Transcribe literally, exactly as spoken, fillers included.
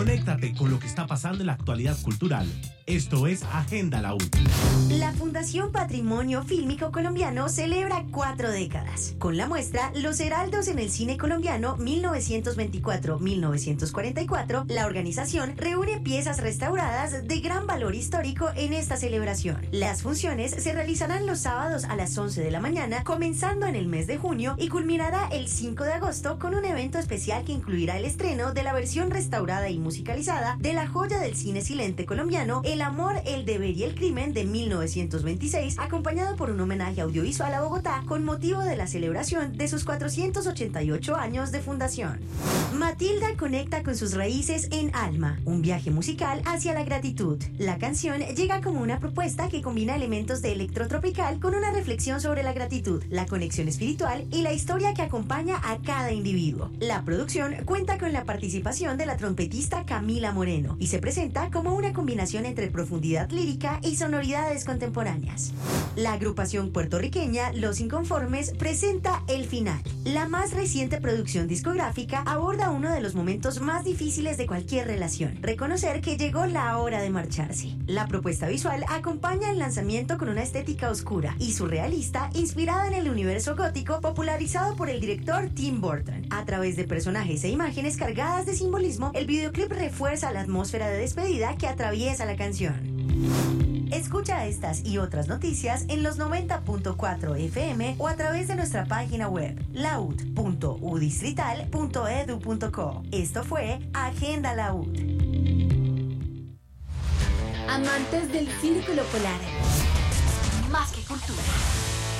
Conéctate con lo que está pasando en la actualidad cultural. Esto es Agenda La U. La Fundación Patrimonio Fílmico Colombiano celebra cuatro décadas. Con la muestra Los Heraldos en el Cine Colombiano mil novecientos veinticuatro a mil novecientos cuarenta y cuatro, la organización reúne piezas restauradas de gran valor histórico en esta celebración. Las funciones se realizarán los sábados a las once de la mañana, comenzando en el mes de junio y culminará el cinco de agosto con un evento especial que incluirá el estreno de la versión restaurada y musicalizada de la joya del cine silente colombiano, El amor, el deber y el crimen de mil novecientos veintiséis, acompañado por un homenaje audiovisual a Bogotá con motivo de la celebración de sus cuatrocientos ochenta y ocho años de fundación. Matilda conecta con sus raíces en Alma, un viaje musical hacia la gratitud. La canción llega como una propuesta que combina elementos de electrotropical con una reflexión sobre la gratitud, la conexión espiritual y la historia que acompaña a cada individuo. La producción cuenta con la participación de la trompetista Camila Moreno y se presenta como una combinación entre profundidad lírica y sonoridades contemporáneas. La agrupación puertorriqueña Los Inconformes presenta El Final. La más reciente producción discográfica aborda uno de los momentos más difíciles de cualquier relación: reconocer que llegó la hora de marcharse. La propuesta visual acompaña el lanzamiento con una estética oscura y surrealista inspirada en el universo gótico popularizado por el director Tim Burton. A través de personajes e imágenes cargadas de simbolismo, el videoclip refuerza la atmósfera de despedida que atraviesa la canción. Escucha estas y otras noticias en los noventa punto cuatro F M o a través de nuestra página web laud punto u distrital punto edu punto co. Esto fue Agenda La U. Amantes del Círculo Polar. Más que cultura.